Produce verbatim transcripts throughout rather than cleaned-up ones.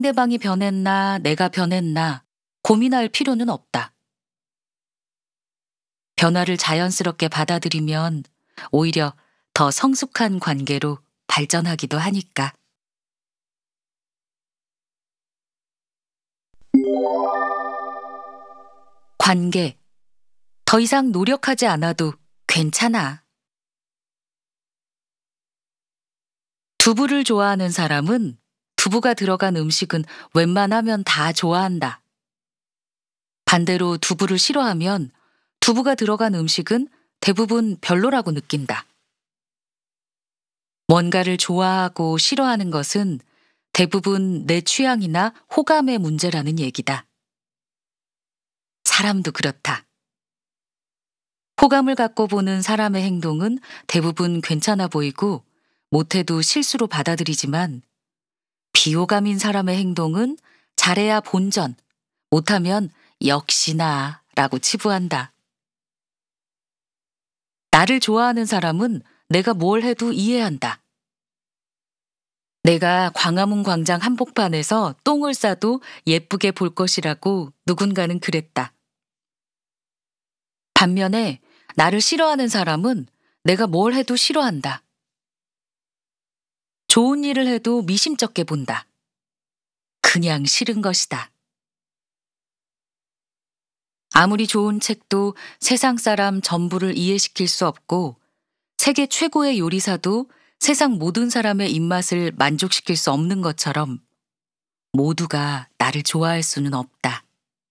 상대방이 변했나, 내가 변했나 고민할 필요는 없다. 변화를 자연스럽게 받아들이면 오히려 더 성숙한 관계로 발전하기도 하니까. 관계. 더 이상 노력하지 않아도 괜찮아. 두부를 좋아하는 사람은 두부가 들어간 음식은 웬만하면 다 좋아한다. 반대로 두부를 싫어하면 두부가 들어간 음식은 대부분 별로라고 느낀다. 뭔가를 좋아하고 싫어하는 것은 대부분 내 취향이나 호감의 문제라는 얘기다. 사람도 그렇다. 호감을 갖고 보는 사람의 행동은 대부분 괜찮아 보이고 못해도 실수로 받아들이지만 비호감인 사람의 행동은 잘해야 본전, 못하면 역시나 라고 치부한다. 나를 좋아하는 사람은 내가 뭘 해도 이해한다. 내가 광화문 광장 한복판에서 똥을 싸도 예쁘게 볼 것이라고 누군가는 그랬다. 반면에 나를 싫어하는 사람은 내가 뭘 해도 싫어한다. 좋은 일을 해도 미심쩍게 본다. 그냥 싫은 것이다. 아무리 좋은 책도 세상 사람 전부를 이해시킬 수 없고 세계 최고의 요리사도 세상 모든 사람의 입맛을 만족시킬 수 없는 것처럼 모두가 나를 좋아할 수는 없다.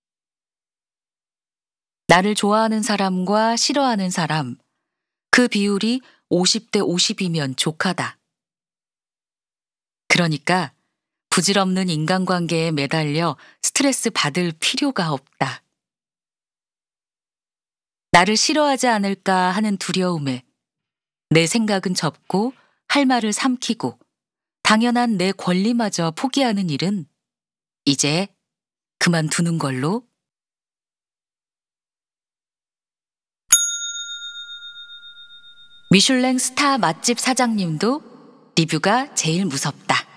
나를 좋아하는 사람과 싫어하는 사람, 그 비율이 오십 대 오십이면 족하다. 그러니까 부질없는 인간관계에 매달려 스트레스 받을 필요가 없다. 나를 싫어하지 않을까 하는 두려움에 내 생각은 접고 할 말을 삼키고 당연한 내 권리마저 포기하는 일은 이제 그만두는 걸로. 미슐랭 스타 맛집 사장님도 리뷰가 제일 무섭다.